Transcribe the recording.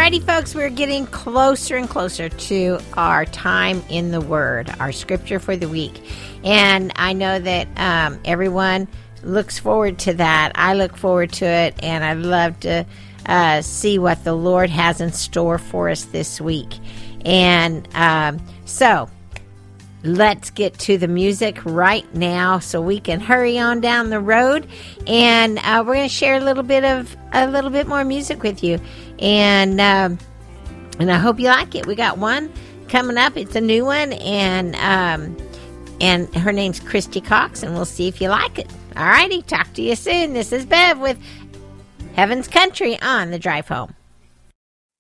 Alrighty, folks, we're getting closer and closer to our time in the Word, our scripture for the week. And I know that everyone looks forward to that. I look forward to it, and I'd love to see what the Lord has in store for us this week. And so let's get to the music right now so we can hurry on down the road. And we're going to share a little bit more music with you. And I hope you like it. We got one coming up. It's a new one, and her name's Christy Cox, and we'll see if you like it. All righty, talk to you soon. This is Bev with Heaven's Country on the drive home.